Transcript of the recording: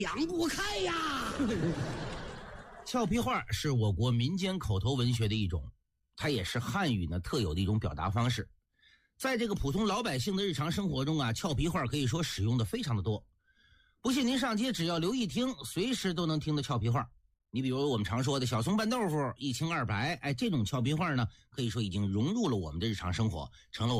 想不开呀。 俏皮话是我国民间口头文学的一种，它也是汉语呢特有的一种表达方式。在这个普通老百姓的日常生活中啊，俏皮话可以说使用的非常的多。不信您上街只要留意听，随时都能听到俏皮话。你比如我们常说的小葱拌豆腐，1清2白，这种俏皮话呢，可以说已经融入了我们的日常生活，成了我们